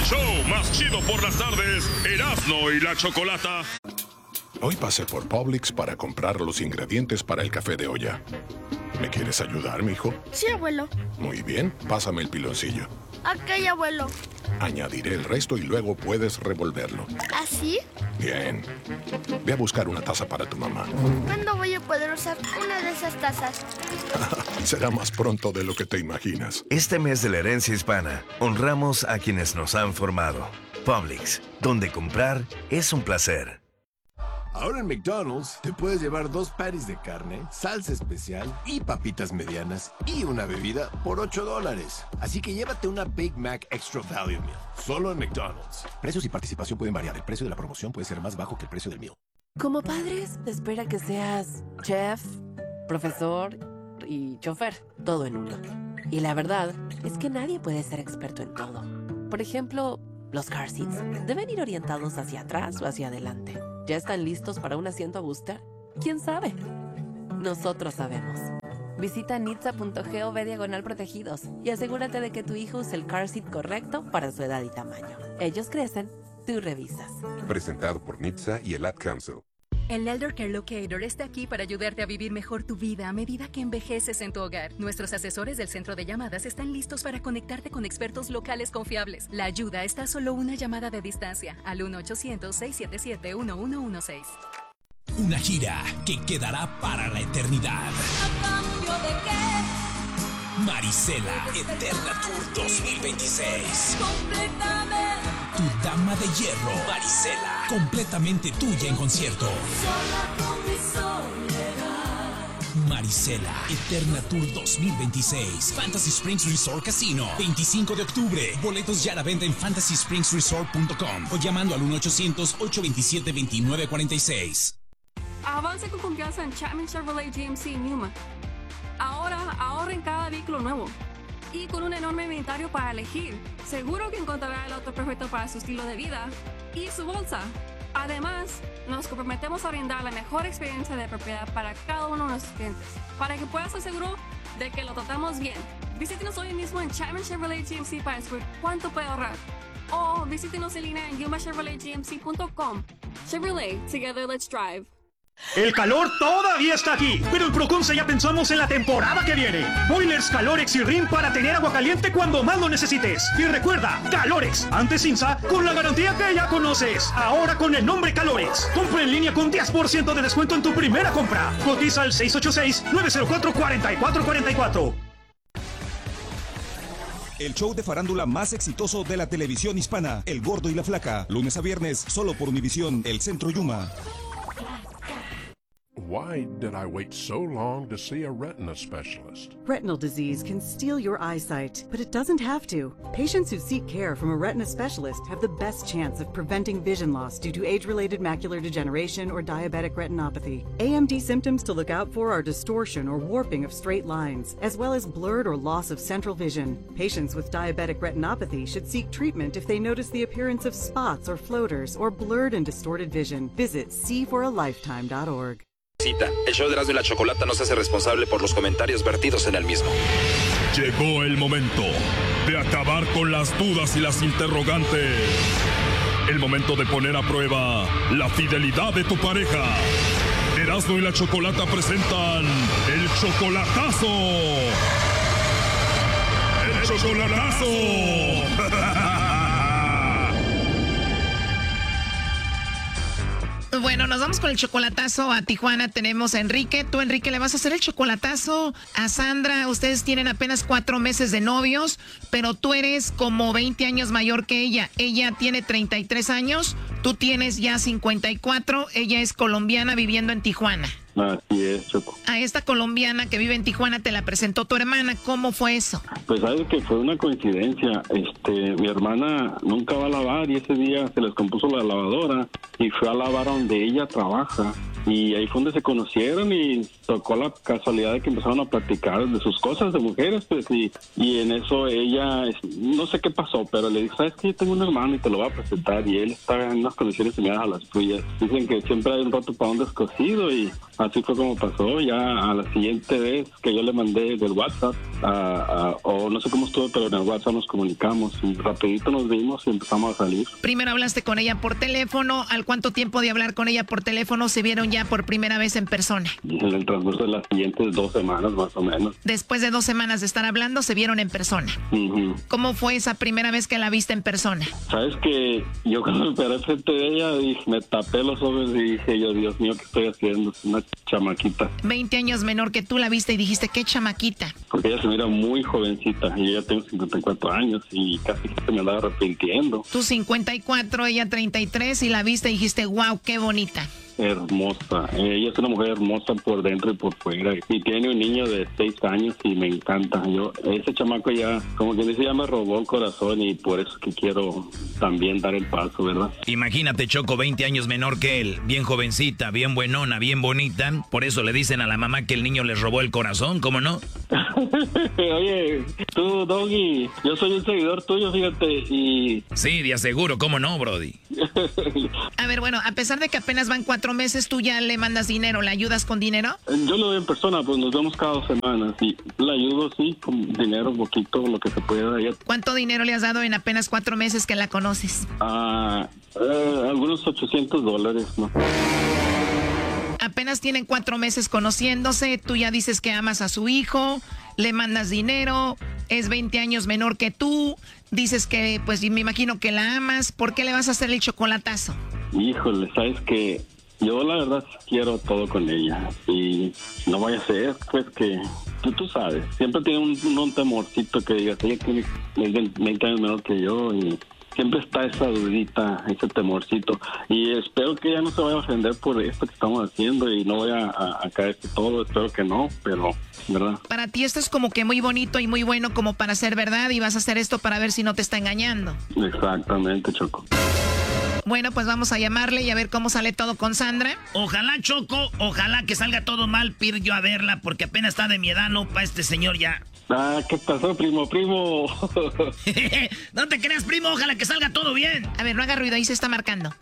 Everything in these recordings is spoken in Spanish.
show más chido por las tardes, Erasmo y la Chocolata. Hoy pasé por Publix para comprar los ingredientes para el café de olla. ¿Me quieres ayudar, mijo? Sí, abuelo. Muy bien, pásame el piloncillo. Ok, abuelo. Añadiré el resto y luego puedes revolverlo. ¿Así? Bien. Ve a buscar una taza para tu mamá. ¿Cuándo voy a poder usar una de esas tazas? Será más pronto de lo que te imaginas. Este mes de la herencia hispana, honramos a quienes nos han formado. Publix, donde comprar es un placer. Ahora en McDonald's te puedes llevar 2 patties de carne, salsa especial y papitas medianas y una bebida por $8. Así que llévate una Big Mac Extra Value Meal, solo en McDonald's. Precios y participación pueden variar. El precio de la promoción puede ser más bajo que el precio del meal. Como padres, se espera que seas chef, profesor y chofer, todo en uno. Y la verdad es que nadie puede ser experto en todo. Por ejemplo, los car seats deben ir orientados hacia atrás o hacia adelante. ¿Ya están listos para un asiento a booster? ¿Quién sabe? Nosotros sabemos. Visita nitsa.gov/protegidos y asegúrate de que tu hijo use el car seat correcto para su edad y tamaño. Ellos crecen, tú revisas. Presentado por NHTSA y el Ad Council. El Elder Care Locator está aquí para ayudarte a vivir mejor tu vida a medida que envejeces en tu hogar. Nuestros asesores del centro de llamadas están listos para conectarte con expertos locales confiables. La ayuda está a solo una llamada de distancia al 1-800-677-1116. Una gira que quedará para la eternidad. ¿A cambio de qué? Marisela Eterna Tour 2026. Completamente. Tu dama de hierro, Marisela, completamente tuya en concierto. Sola con mi soledad. Marisela Eterna Tour 2026. Fantasy Springs Resort Casino, 25 de octubre. Boletos ya a la venta en fantasyspringsresort.com o llamando al 1-800-827-2946. Avance con confianza en Chapman Chevrolet GMC Newman. Ahora ahorra en cada vehículo nuevo. Y con un enorme inventario para elegir, seguro que encontrará el auto perfecto para su estilo de vida y su bolsa. Además, nos comprometemos a brindar la mejor experiencia de propiedad para cada uno de nuestros clientes, para que puedas estar seguro de que lo tratamos bien. Visítenos hoy mismo en Chapman Chevrolet GMC para descubrir cuánto puede ahorrar. O visítenos en línea en yumachevroletgmc.com. Chevrolet, together let's drive. El calor todavía está aquí, pero en Procomsa ya pensamos en la temporada que viene. Boilers Calorex y RIN para tener agua caliente cuando más lo necesites. Y recuerda, Calorex, antes Cinza, con la garantía que ya conoces. Ahora con el nombre Calorex. Compra en línea con 10% de descuento en tu primera compra. Cotiza al 686-904-4444. El show de farándula más exitoso de la televisión hispana, El Gordo y la Flaca. Lunes a viernes, solo por Univisión, El Centro Yuma. Why did I wait so long to see a retina specialist? Retinal disease can steal your eyesight, but it doesn't have to. Patients who seek care from a retina specialist have the best chance of preventing vision loss due to age-related macular degeneration or diabetic retinopathy. AMD symptoms to look out for are distortion or warping of straight lines, as well as blurred or loss of central vision. Patients with diabetic retinopathy should seek treatment if they notice the appearance of spots or floaters or blurred and distorted vision. Visit seeforalifetime.org. El show de Erasmo y la Chocolata no se hace responsable por los comentarios vertidos en el mismo. Llegó el momento de acabar con las dudas y las interrogantes. El momento de poner a prueba la fidelidad de tu pareja. Erasmo y la Chocolata presentan el chocolatazo. ¡El chocolatazo! Bueno, nos vamos con el chocolatazo a Tijuana. Tenemos a Enrique. Tú, Enrique, le vas a hacer el chocolatazo a Sandra. Ustedes tienen apenas 4 meses de novios, pero tú eres como 20 años mayor que ella. Ella tiene 33 años, tú tienes ya 54. Ella es colombiana viviendo en Tijuana. Así es, Choco. A esta colombiana que vive en Tijuana te la presentó tu hermana. ¿Cómo fue eso? Pues sabes que fue una coincidencia. Mi hermana nunca va a lavar y ese día se les compuso la lavadora y fue a lavar donde ella trabaja. y ahí fue donde se conocieron y tocó la casualidad de que empezaron a platicar de sus cosas de mujeres, pues, y en eso ella, no sé qué pasó, pero le dijo, ¿sabes qué? Yo tengo un hermano y te lo voy a presentar, y él está en unas condiciones similares a las tuyas. Dicen que siempre hay un roto para un descosido, y así fue como pasó. Ya a la siguiente vez que yo le mandé del WhatsApp, o no sé cómo estuvo, pero en el WhatsApp nos comunicamos, y rapidito nos vimos y empezamos a salir. Primero hablaste con ella por teléfono. ¿Al cuánto tiempo de hablar con ella por teléfono se vieron ya por primera vez en persona? En el transcurso de las siguientes 2 semanas, más o menos. Después de 2 semanas de estar hablando, se vieron en persona. Uh-huh. ¿Cómo fue esa primera vez que la viste en persona? Sabes que yo cuando me paré frente de ella, me tapé los ojos y dije yo, Dios mío, ¿qué estoy haciendo? Es una chamaquita. 20 años menor que tú, la viste y dijiste, ¿qué chamaquita? Porque ella se mira muy jovencita y yo ya tengo 54 años y casi que se me andaba arrepintiendo. Tú 54, ella 33 y la viste y dijiste, wow, qué bonita. Hermosa. Ella es una mujer hermosa por dentro y por fuera. Y tiene un niño de 6 años y me encanta. Ese chamaco ya, como que dice, ya me robó el corazón y por eso que quiero también dar el paso, ¿verdad? Imagínate, Choco, 20 años menor que él. Bien jovencita, bien buenona, bien bonita. Por eso le dicen a la mamá que el niño les robó el corazón, ¿cómo no? Oye, tú, Doggy, yo soy un seguidor tuyo, fíjate, y... Sí, de aseguro, ¿cómo no, Brody? A ver, bueno, a pesar de que apenas van 4 meses, ¿tú ya le mandas dinero? ¿Le ayudas con dinero? Yo lo veo en persona, pues nos vemos cada 2 semanas y le ayudo, sí, con dinero, un poquito, lo que se pueda. ¿Cuánto dinero le has dado en apenas 4 meses que la conoces? Algunos $800, ¿no? Apenas tienen 4 meses conociéndose, tú ya dices que amas a su hijo, le mandas dinero, es 20 años menor que tú, dices que, pues me imagino que la amas, ¿por qué le vas a hacer el chocolatazo? Híjole, sabes que yo la verdad quiero todo con ella y no vaya a ser, pues que tú sabes, siempre tiene un temorcito que digas, ella tiene 20 años menor que yo y... Siempre está esa dudita, ese temorcito. Y espero que ella no se vaya a ofender por esto que estamos haciendo y no vaya a caerse todo. Espero que no, pero, ¿verdad? Para ti esto es como que muy bonito y muy bueno como para ser verdad y vas a hacer esto para ver si no te está engañando. Exactamente, Choco. Bueno, pues vamos a llamarle y a ver cómo sale todo con Sandra. Ojalá, Choco, ojalá que salga todo mal, ir yo a verla, porque apenas está de mi edad, no para este señor ya. ¿Qué pasó, primo? No te creas, primo, ojalá que salga todo bien. A ver, no haga ruido, ahí se está marcando.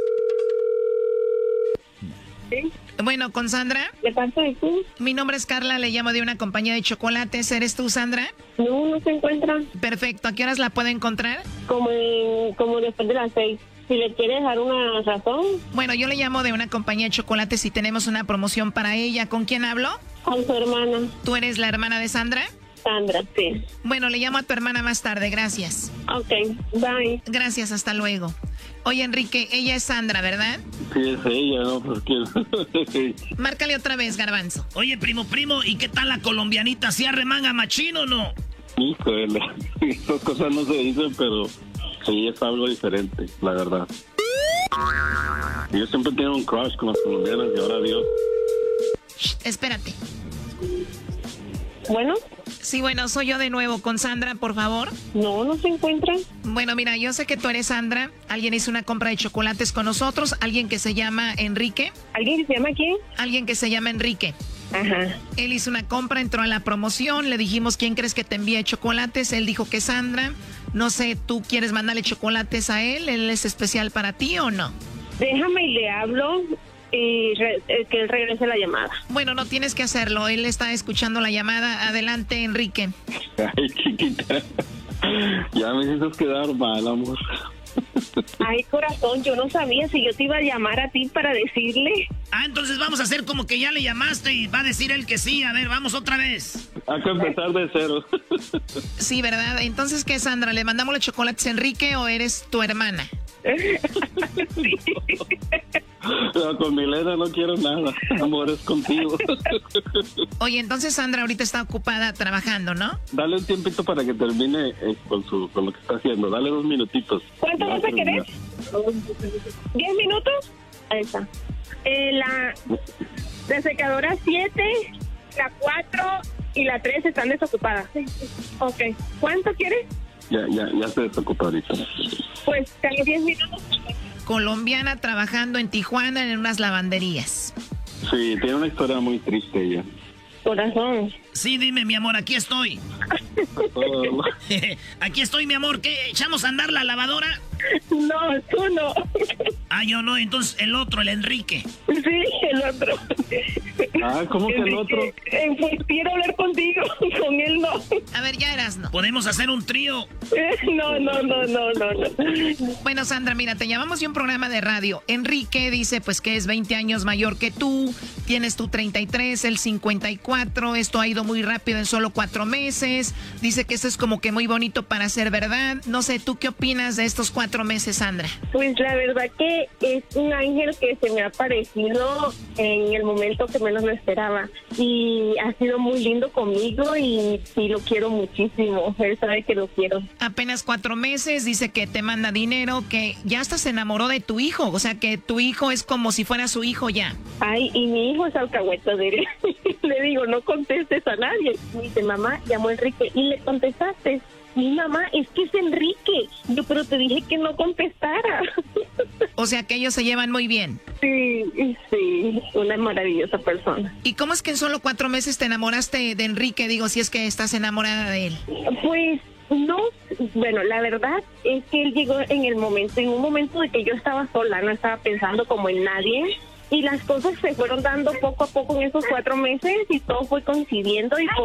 ¿Sí? Bueno, ¿con Sandra? ¿De parte de quién? Mi nombre es Carla, le llamo de una compañía de chocolates. ¿Eres tú, Sandra? No se encuentra. Perfecto, ¿a qué horas la puedo encontrar? Como después de las 6. Si le quieres dar una razón. Bueno, yo le llamo de una compañía de chocolates y tenemos una promoción para ella. ¿Con quién hablo? Con su hermana. ¿Tú eres la hermana de Sandra? Sandra, sí. Bueno, le llamo a tu hermana más tarde, gracias. Ok, bye. Gracias, hasta luego. Oye, Enrique, ella es Sandra, ¿verdad? Sí, es ella, ¿no? Porque... Márcale otra vez, Garbanzo. Oye, primo, ¿y qué tal la colombianita? ¿Sí arremanga machín o no? Híjole, esas cosas no se dicen, pero sí es algo diferente, la verdad. Yo siempre tengo un crush con las colombianas y ahora Dios. Shh, espérate. ¿Bueno? Sí, bueno, soy yo de nuevo. ¿Con Sandra, por favor? No se encuentra. Bueno, mira, yo sé que tú eres Sandra. Alguien hizo una compra de chocolates con nosotros. Alguien que se llama Enrique. ¿Alguien que se llama quién? Alguien que se llama Enrique. Ajá. Él hizo una compra, entró a la promoción. Le dijimos, ¿quién crees que te envíe chocolates? Él dijo que Sandra. No sé, ¿tú quieres mandarle chocolates a él? ¿Él es especial para ti o no? Déjame y le hablo. Y que él regrese la llamada. Bueno, no tienes que hacerlo. Él está escuchando la llamada. Adelante, Enrique. Ay, chiquita. Ya me hiciste quedar mal, amor. Ay, corazón, yo no sabía si yo te iba a llamar a ti para decirle. Entonces vamos a hacer como que ya le llamaste y va a decir él que sí. A ver, vamos otra vez. Hay que empezar de cero. Sí, ¿verdad? Entonces, ¿qué, Sandra? ¿Le mandamos los chocolates a Enrique o eres tu hermana? Sí. No, con Milena no quiero nada. Amor, es contigo. Oye, entonces Sandra ahorita está ocupada trabajando, ¿no? Dale un tiempito para que termine con lo que está haciendo. Dale 2 minutitos. ¿Cuánto vas a querer? 10 minutos. Ahí está. La secadora 7, la 4 y la 3 están desocupadas. Ok. ¿Cuánto quieres? Ya se desocupa ahorita. Pues, dale 10 minutos. Colombiana trabajando en Tijuana en unas lavanderías. Sí, tiene una historia muy triste ella. Corazón. Sí, dime, mi amor, aquí estoy. Aquí estoy, mi amor. ¿Qué? ¿Echamos a andar la lavadora? No, tú no. Ah, yo no, entonces el otro, el Enrique. Sí, el otro. Ah, ¿cómo que el otro? Pues quiero hablar contigo, con él no. A ver, ya eras, ¿no? ¿Podemos hacer un trío? No. Bueno, Sandra, mira, te llamamos de un programa de radio. Enrique dice, pues, que es 20 años mayor que tú. Tienes tu 33, el 54. Esto ha ido muy rápido en solo 4 meses. Dice que esto es como que muy bonito para ser verdad. No sé, ¿tú qué opinas de estos 4 meses, Sandra? Pues la verdad que es un ángel que se me ha aparecido en el momento que menos lo esperaba. Y ha sido muy lindo conmigo y sí lo quiero muchísimo. Él sabe que lo quiero. Apenas 4 meses, dice que te manda dinero, que ya hasta se enamoró de tu hijo. O sea, que tu hijo es como si fuera su hijo ya. Ay, y mi hijo es alcahueta de él. Le digo, no contestes a nadie. Me dice, mamá, llamó Enrique. Y le contestaste. Mi mamá, es que es Enrique. Yo, pero te dije que no contestara. O sea, que ellos se llevan muy bien. Sí, una maravillosa persona. ¿Y cómo es que en solo 4 meses te enamoraste de Enrique? Digo, si es que estás enamorada de él. Pues no, bueno, la verdad es que él llegó en un momento de que yo estaba sola, no estaba pensando como en nadie. Y las cosas se fueron dando poco a poco en esos 4 meses y todo fue coincidiendo y